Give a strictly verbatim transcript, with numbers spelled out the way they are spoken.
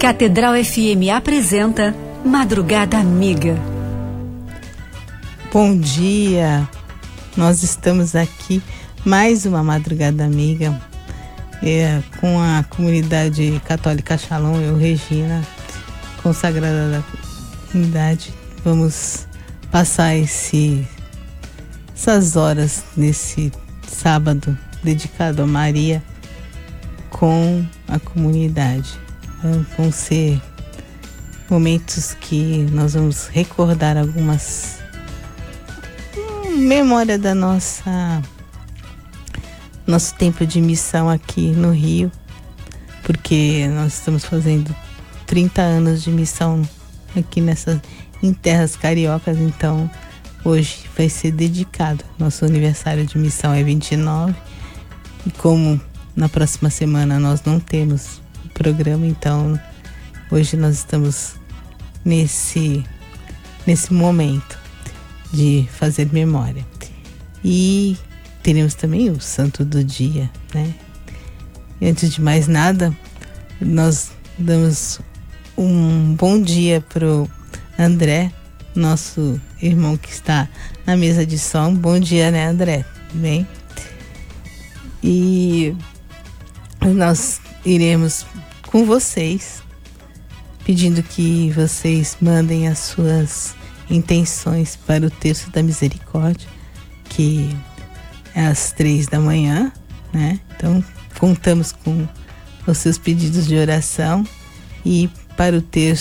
Catedral F M apresenta Madrugada Amiga. Bom dia, nós estamos aqui mais uma Madrugada Amiga é, com a comunidade católica Shalom, eu, Regina, consagrada da comunidade. Vamos passar esse, essas horas nesse sábado dedicado a Maria com a comunidade. Vão ser momentos que nós vamos recordar algumas hum, memória da nossa nosso tempo de missão aqui no Rio, porque nós estamos fazendo trinta anos de missão aqui nessas em terras cariocas, então hoje vai ser dedicado. Nosso aniversário de missão é vinte e nove, e como na próxima semana nós não temos programa, então hoje nós estamos nesse nesse momento de fazer memória. E teremos também o Santo do Dia, né? E antes de mais nada, nós damos um bom dia pro André, nosso irmão que está na mesa de som. Bom dia, né, André? Bem? E nós iremos com vocês, pedindo que vocês mandem as suas intenções para o Terço da Misericórdia, que é às três da manhã, né? Então, contamos com os seus pedidos de oração. E para o Terço